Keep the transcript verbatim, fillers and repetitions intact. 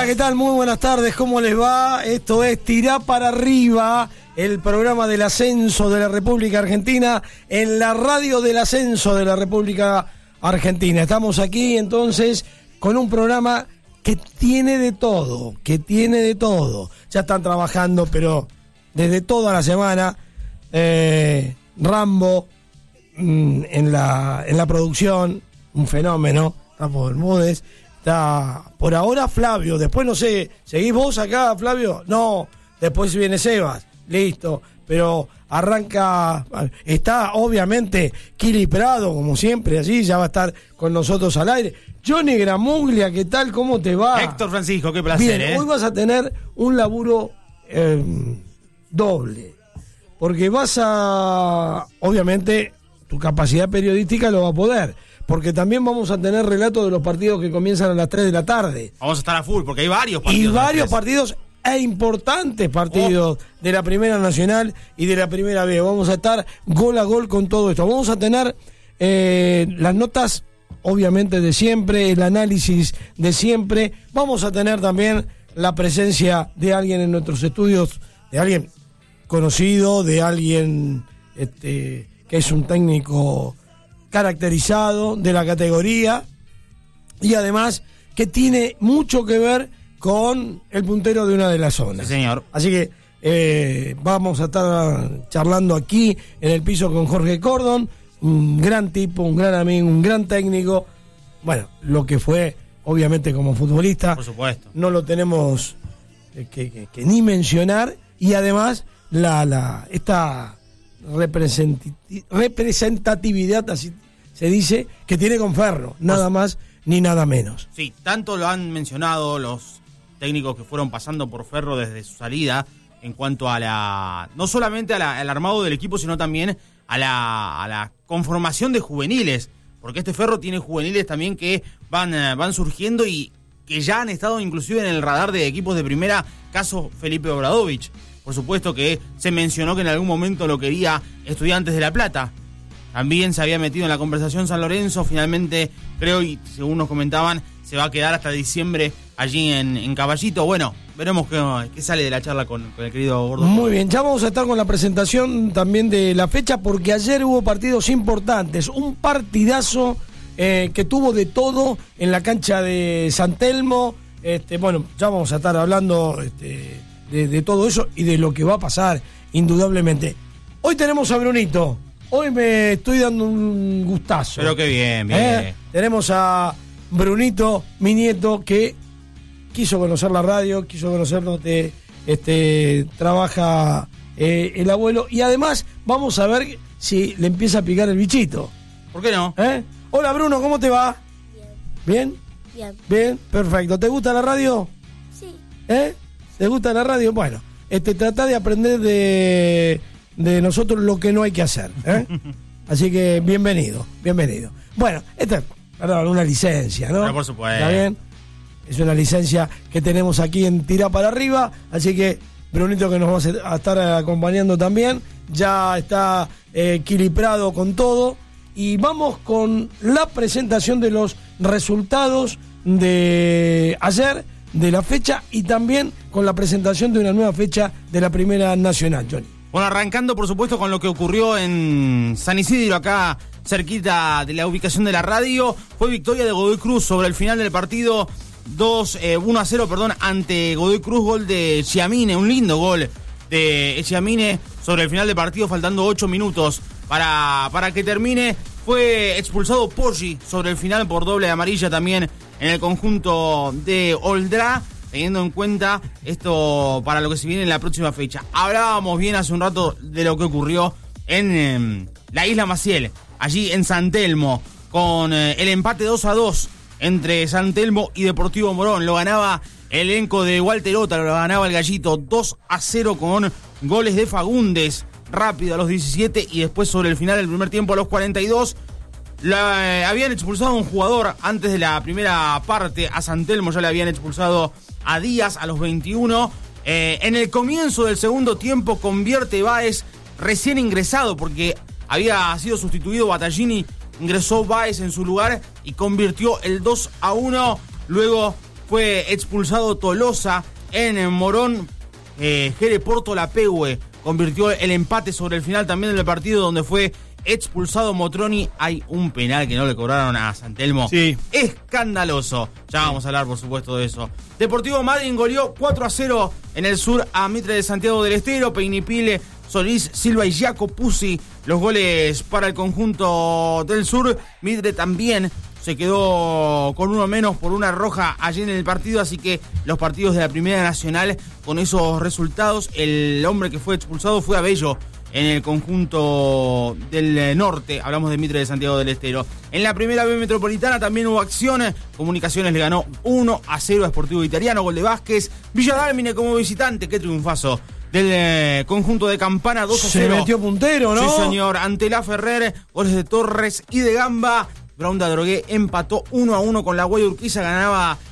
Hola, ¿qué tal? Muy buenas tardes, ¿cómo les va? Esto es Tirá para Arriba, el programa del ascenso de la República Argentina en la radio del ascenso de la República Argentina. Estamos aquí entonces con un programa que tiene de todo, que tiene de todo. Ya están trabajando, pero desde toda la semana, eh, Rambo mmm, en la en la producción, un fenómeno, Rambo Bermúdez. Está por ahora Flavio, después no sé, ¿seguís vos acá, Flavio? No, después viene Sebas, listo, pero arranca, está obviamente Kili Prado, como siempre, allí ya va a estar con nosotros al aire. Johnny Gramuglia, ¿qué tal? ¿Cómo te va? Héctor Francisco, qué placer. Bien, ¿eh? hoy vas a tener un laburo eh, doble, porque vas a, obviamente, tu capacidad periodística lo va a poder, porque también vamos a tener relatos de los partidos que comienzan a las tres de la tarde. Vamos a estar a full, porque hay varios partidos. Y varios partidos e importantes partidos oh. de la Primera Nacional y de la Primera B. Vamos a estar gol a gol con todo esto. Vamos a tener eh, las notas, obviamente, de siempre, el análisis de siempre. Vamos a tener también la presencia de alguien en nuestros estudios, de alguien conocido, de alguien este, que es un técnico caracterizado de la categoría y además que tiene mucho que ver con el puntero de una de las zonas. Sí, señor. Así que eh, vamos a estar charlando aquí en el piso con Jorge Cordon, un gran tipo, un gran amigo, un gran técnico. Bueno, lo que fue obviamente como futbolista. Por supuesto. No lo tenemos eh, que, que, que ni mencionar, y además la, la esta representatividad, así se dice, que tiene con Ferro, nada más ni nada menos. Sí, tanto lo han mencionado los técnicos que fueron pasando por Ferro desde su salida, en cuanto a la, no solamente a la, al armado del equipo, sino también a la, a la conformación de juveniles, porque este Ferro tiene juveniles también que van, van surgiendo y que ya han estado inclusive en el radar de equipos de primera, caso Felipe Obradovich. Por supuesto que se mencionó que en algún momento lo quería Estudiantes de La Plata. También se había metido en la conversación San Lorenzo. Finalmente, creo, y según nos comentaban, se va a quedar hasta diciembre allí en, en Caballito. Bueno, veremos qué, qué sale de la charla con, con el querido Gordo. Muy bien, ya vamos a estar con la presentación también de la fecha, porque ayer hubo partidos importantes. Un partidazo eh, que tuvo de todo en la cancha de San Telmo. Este, bueno, ya vamos a estar hablando este, de, de todo eso y de lo que va a pasar, indudablemente. Hoy tenemos a Brunito. Hoy me estoy dando un gustazo. Pero qué bien, bien. ¿Eh? Tenemos a Brunito, mi nieto, que quiso conocer la radio, quiso conocer donde este, trabaja eh, el abuelo. Y además vamos a ver si le empieza a picar el bichito. ¿Por qué no? ¿Eh? Hola, Bruno, ¿cómo te va? Bien. ¿Bien? Bien. Bien, perfecto. ¿Te gusta la radio? Sí. ¿Eh? ¿Te gusta la radio? Bueno, este, trata de aprender de... de nosotros lo que no hay que hacer, ¿eh? Así que bienvenido, bienvenido. Bueno, esta es, perdón, una licencia, ¿no? Pero por supuesto. ¿Está bien? Es una licencia que tenemos aquí en Tira para Arriba, así que Brunito, que nos va a estar acompañando también, ya está eh, Kili Prado con todo, y vamos con la presentación de los resultados de ayer, de la fecha, y también con la presentación de una nueva fecha de la Primera Nacional, Johnny. Bueno, arrancando por supuesto con lo que ocurrió en San Isidro, acá cerquita de la ubicación de la radio, fue victoria de Godoy Cruz sobre el final del partido, dos, eh, uno a cero, perdón, ante Godoy Cruz, gol de Chiamine, un lindo gol de Chiamine sobre el final del partido, faltando ocho minutos para, para que termine. Fue expulsado Poggi sobre el final por doble de amarilla también en el conjunto de Oldrá, teniendo en cuenta esto para lo que se viene en la próxima fecha. Hablábamos bien hace un rato de lo que ocurrió en eh, la Isla Maciel, allí en San Telmo, con eh, el empate dos a dos entre San Telmo y Deportivo Morón. Lo ganaba el elenco de Walter Ota, lo ganaba el Gallito dos a cero con goles de Fagundes, rápido a los diecisiete y después sobre el final del primer tiempo a los cuarenta y dos. La, eh, habían expulsado a un jugador antes de la primera parte, a San Telmo ya le habían expulsado a Díaz a los veintiuno. Eh, en el comienzo del segundo tiempo convierte Báez, recién ingresado, porque había sido sustituido Battaglini, ingresó Báez en su lugar y convirtió el dos a uno. Luego fue expulsado Tolosa en Morón. Eh, Jere Porto Lapegue convirtió el empate sobre el final también del partido, donde fue expulsado Motroni. Hay un penal que no le cobraron a San Telmo. Sí. Escandaloso. Ya vamos a hablar, por supuesto, de eso. Deportivo Madryn goleó cuatro a cero en el sur a Mitre de Santiago del Estero. Peinipile, Solís, Silva y Jaco Pusi, los goles para el conjunto del sur. Mitre también se quedó con uno menos por una roja allí en el partido, así que los partidos de la Primera Nacional con esos resultados. El hombre que fue expulsado fue Abello en el conjunto del norte. Hablamos de Mitre de Santiago del Estero. En la Primera B Metropolitana también hubo acciones. Comunicaciones le ganó uno a cero a Sportivo Italiano, gol de Vázquez. Villa Dálmine como visitante, qué triunfazo del eh, conjunto de Campana, dos a cero. Se metió puntero, ¿no? Sí, señor, ante la Ferrer, goles de Torres y de Gamba. Brown de Adrogué empató uno a uno con la Guaya Urquiza, ganaba